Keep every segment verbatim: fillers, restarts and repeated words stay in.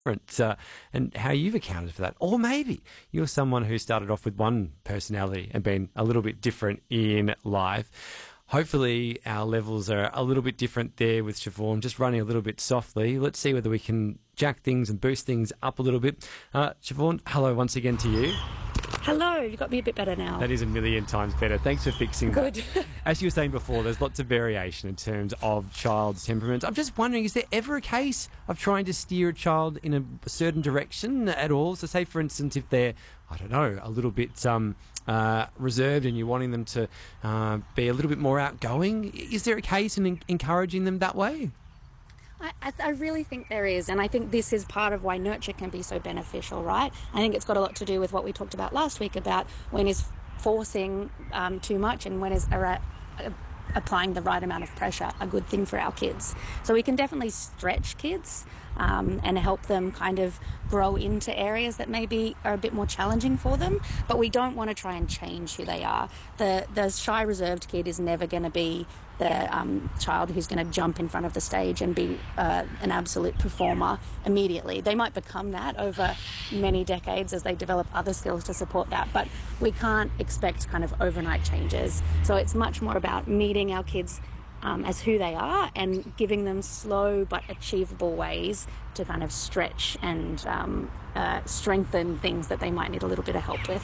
different, uh, and how you've accounted for that. Or maybe you're someone who started off with one personality and been a little bit different in life. Hopefully our levels are a little bit different there with Siobhan, just running a little bit softly. Let's see whether we can jack things and boost things up a little bit. Uh, Siobhan, hello once again to you. Hello, you got me a bit better now. That is a million times better. Thanks for fixing Good. that. As you were saying before, there's lots of variation in terms of child's temperaments. I'm just wondering, is there ever a case of trying to steer a child in a certain direction at all? So say, for instance, if they're, I don't know, a little bit um, uh, reserved and you're wanting them to uh, be a little bit more outgoing, is there a case in en- encouraging them that way? I, I really think there is, and I think this is part of why nurture can be so beneficial, right? I think it's got a lot to do with what we talked about last week about when is forcing um, too much and when is uh, applying the right amount of pressure a good thing for our kids. So we can definitely stretch kids um, and help them kind of grow into areas that maybe are a bit more challenging for them, but we don't want to try and change who they are. The, the shy, reserved kid is never going to be the um, child who's going to jump in front of the stage and be uh, an absolute performer immediately. They might become that over many decades as they develop other skills to support that, but we can't expect kind of overnight changes. So it's much more about meeting our kids um, as who they are and giving them slow but achievable ways to kind of stretch and um, uh, strengthen things that they might need a little bit of help with.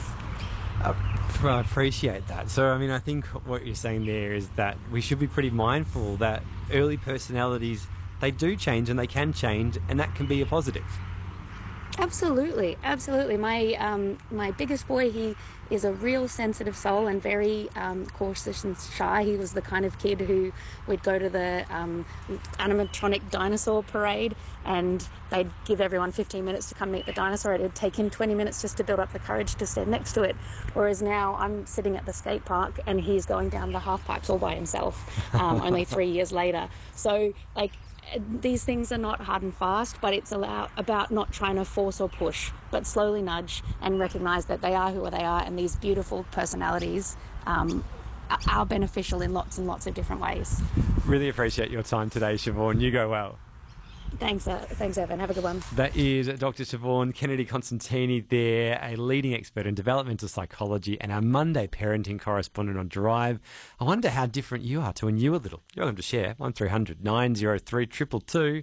I appreciate that. So, I mean, I think what you're saying there is that we should be pretty mindful that early personalities, they do change and they can change, and that can be a positive. Absolutely, absolutely. My um, my biggest boy, he is a real sensitive soul and very um, cautious and shy. He was the kind of kid who would go to the um, animatronic dinosaur parade and they'd give everyone fifteen minutes to come meet the dinosaur. It would take him twenty minutes just to build up the courage to stand next to it. Whereas now I'm sitting at the skate park and he's going down the half pipes all by himself, um, only three years later. So, like, these things are not hard and fast, but it's allow- about not trying to force or push, but slowly nudge and recognise that they are who they are, and these beautiful personalities um, are beneficial in lots and lots of different ways. Really appreciate your time today, Siobhan. You go well. Thanks, uh, thanks, Evan. Have a good one. That is Doctor Siobhan Kennedy-Constantini there, a leading expert in developmental psychology and our Monday parenting correspondent on Drive. I wonder how different you are to when you were little. You're welcome to share. one three hundred nine oh three two two two.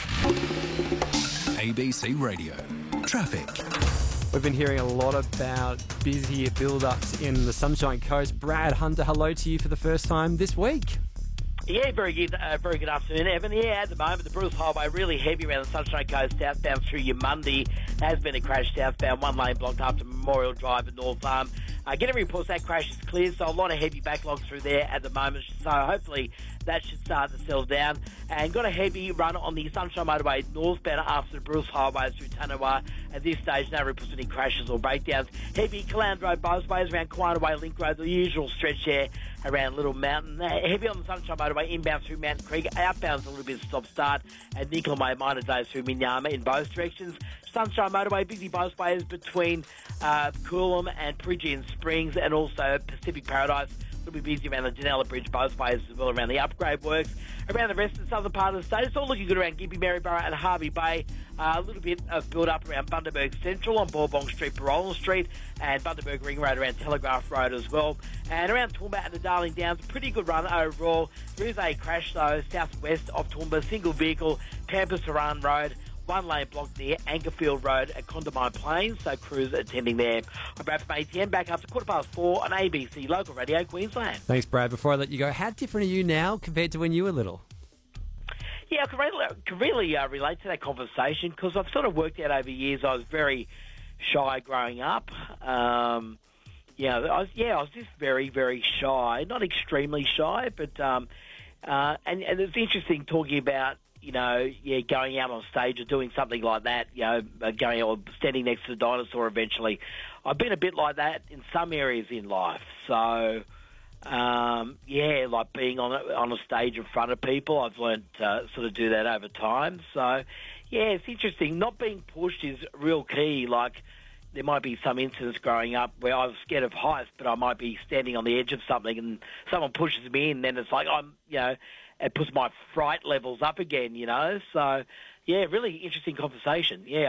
A B C Radio. Traffic. We've been hearing a lot about busy build-ups in the Sunshine Coast. Brad Hunter, hello to you for the first time this week. Yeah, very good, uh, very good afternoon, Evan. Yeah, at the moment, the Bruce Highway really heavy around the Sunshine Coast, southbound through your Monday. There has been a crash southbound, one lane blocked after Memorial Drive at North Farm. Uh, getting reports that crash is clear, so a lot of heavy backlogs through there at the moment. So hopefully that should start to settle down. And got a heavy run on the Sunshine Motorway northbound after the Bruce Highway through Tanawa. At this stage, no reports of any crashes or breakdowns. Heavy Caland Road buzzways around Quina Way Link Road, the usual stretch there around Little Mountain. Uh, heavy on the Sunshine Motorway inbound through Mountain Creek. Outbound's a little bit stop-start. And Nickel Way minor days through Minyama in both directions. Sunshine Motorway, busy buzzways between uh, Coolum and Pridgeon Springs and also Pacific Paradise. It'll be busy around the Janella Bridge both ways as well around the upgrade works. Around the rest of the southern part of the state, it's all looking good around Gympie, Maryborough and Harvey Bay. Uh, a little bit of build-up around Bundaberg Central on Bourbon Street, Barolan Street, and Bundaberg Ring Road around Telegraph Road as well. And around Toowoomba and the Darling Downs, pretty good run overall. There is a crash, though, southwest of Toowoomba, single vehicle, Pampas Haran Road. One lane blocked near Ankerfield Road at Condamine Plains, so crews attending there. I'm Brad from A T M, back up to quarter past four on A B C Local Radio Queensland. Thanks, Brad. Before I let you go, how different are you now compared to when you were little? Yeah, I can really, can really uh, relate to that conversation because I've sort of worked out over years I was very shy growing up. Um, yeah, I was, yeah, I was just very, very shy. Not extremely shy, but... Um, uh, and, and it's interesting talking about you know, yeah, going out on stage or doing something like that, you know, going or standing next to the dinosaur eventually. I've been a bit like that in some areas in life. So, um, yeah, like being on a, on a stage in front of people, I've learned to sort of do that over time. So, yeah, it's interesting. Not being pushed is real key. Like, there might be some incidents growing up where I was scared of heights, but I might be standing on the edge of something and someone pushes me in, then it's like I'm, you know, it puts my fright levels up again, you know. So, yeah, really interesting conversation. Yeah.